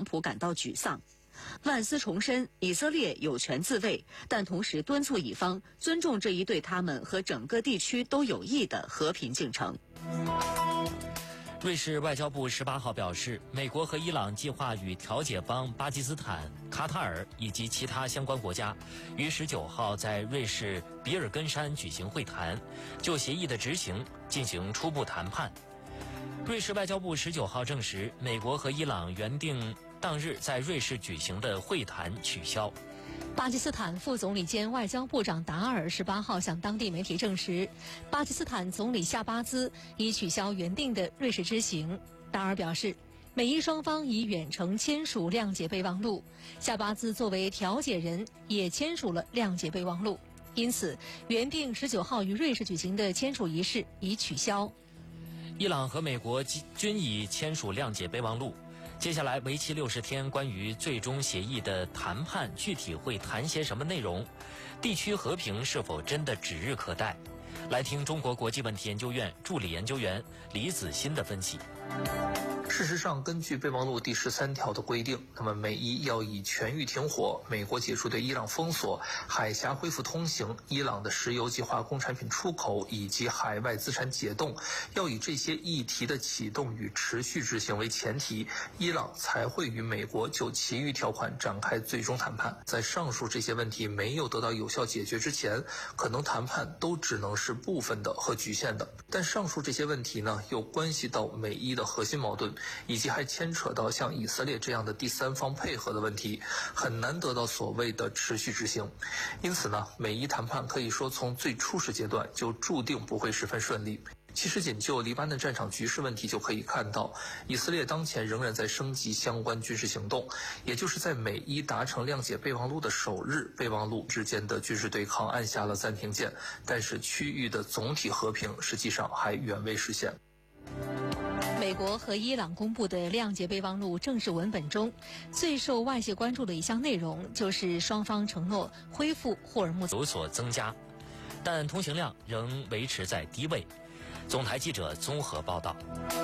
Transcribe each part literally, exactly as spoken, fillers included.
普感到沮丧。万斯重申以色列有权自卫，但同时敦促以方尊重这一对他们和整个地区都有益的和平进程。 瑞士外交部十八号表示，美国和伊朗计划与调解方巴基斯坦、卡塔尔以及其他相关国家于十九号在瑞士比尔根山举行会谈，就协议的执行进行初步谈判。瑞士外交部十九号证实，美国和伊朗原定当日在瑞士举行的会谈取消。 巴基斯坦副总理兼外交部长达尔十八号向当地媒体证实，巴基斯坦总理夏巴兹已取消原定的瑞士之行。达尔表示，美伊双方已远程签署谅解备忘录，夏巴兹作为调解人也签署了谅解备忘录，因此原定十九号于瑞士举行的签署仪式已取消。 伊朗和美国均已签署谅解备忘录。接下来为期六十天关于最终协议的谈判具体会谈些什么内容？地区和平是否真的指日可待？来听中国国际问题研究院助理研究员李子欣的分析。 事实上，根据备忘录第十三条的规定，那么美伊要以全域停火、美国解除对伊朗封锁、海峡恢复通行、伊朗的石油及化工产品出口以及海外资产解冻，要以这些议题的启动与持续执行为前提，伊朗才会与美国就其余条款展开最终谈判。在上述这些问题没有得到有效解决之前，可能谈判都只能是部分的和局限的。但上述这些问题呢，又关系到美伊的核心矛盾，以及还牵扯到像以色列这样的第三方配合的问题，很难得到所谓的持续执行。因此呢，美伊谈判可以说从最初始阶段就注定不会十分顺利。其实仅就黎巴嫩战场局势问题就可以看到，以色列当前仍然在升级相关军事行动，也就是在美伊达成谅解备忘录的首日，备忘录之间的军事对抗按下了暂停键，但是区域的总体和平实际上还远未实现。 美国和伊朗公布的谅解备忘录正式文本中，最受外界关注的一项内容就是双方承诺恢复霍尔木兹有所增加，但通行量仍维持在低位。总台记者综合报道。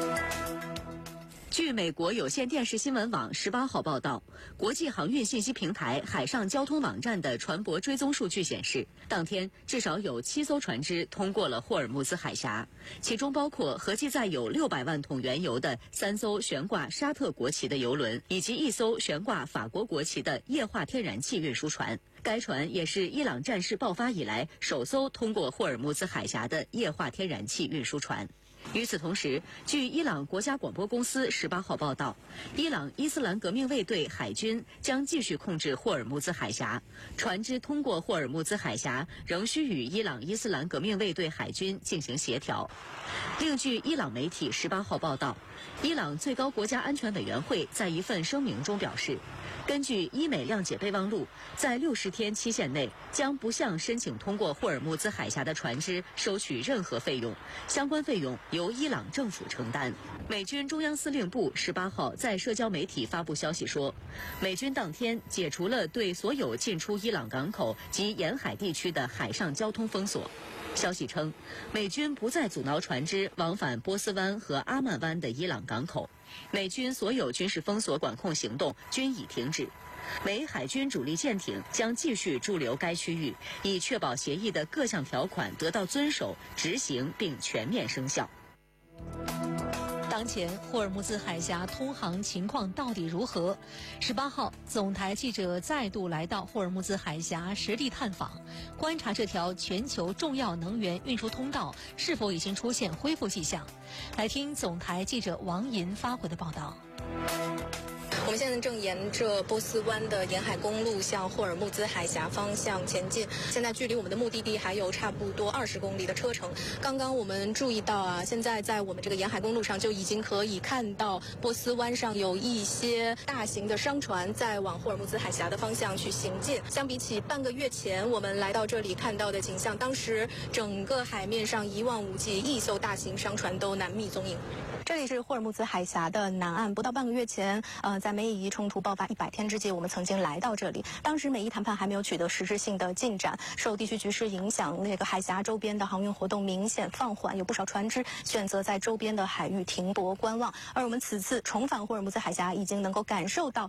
据美国有线电视新闻网十八号报道，国际航运信息平台海上交通网站的船舶追踪数据显示，当天至少有七艘船只通过了霍尔木兹海峡，其中包括合计载有六百万桶原油的三艘悬挂沙特国旗的油轮，以及一艘悬挂法国国旗的液化天然气运输船。该船也是伊朗战事爆发以来首艘通过霍尔木兹海峡的液化天然气运输船。与此同时，据伊朗国家广播公司十八号报道，伊朗伊斯兰革命卫队海军将继续控制霍尔木兹海峡，船只通过霍尔木兹海峡仍需与伊朗伊斯兰革命卫队海军进行协调。另据伊朗媒体十八号报道，伊朗最高国家安全委员会在一份声明中表示，根据伊美谅解备忘录，在六十天期限内将不向申请通过霍尔木兹海峡的船只收取任何费用，相关费用由伊朗政府承担。美军中央司令部十八号在社交媒体发布消息说，美军当天解除了对所有进出伊朗港口及沿海地区的海上交通封锁。消息称，美军不再阻挠船只往返波斯湾和阿曼湾的伊朗港口，美军所有军事封锁管控行动均已停止。美海军主力舰艇将继续驻留该区域，以确保协议的各项条款得到遵守、执行并全面生效。 当前霍尔木兹海峡通航情况到底如何？十八号，总台记者再度来到霍尔木兹海峡实地探访，观察这条全球重要能源运输通道是否已经出现恢复迹象。来听总台记者王银发回的报道。 我们现在正沿着波斯湾的沿海公路向霍尔木兹海峡方向前进，现在距离我们的目的地还有差不多二十公里的车程。刚刚我们注意到啊，现在在我们这个沿海公路上就已经可以看到波斯湾上有一些大型的商船在往霍尔木兹海峡的方向去行进。相比起半个月前我们来到这里看到的景象，当时整个海面上一望无际，一艘大型商船都难觅踪影。这里是霍尔木兹海峡的南岸，不到半个月前，呃，在美以冲突爆发一百天之际，我们曾经来到这里。当时美伊谈判还没有取得实质性的进展，受地区局势影响，那个海峡周边的航运活动明显放缓，有不少船只选择在周边的海域停泊观望。而我们此次重返霍尔木兹海峡，已经能够感受到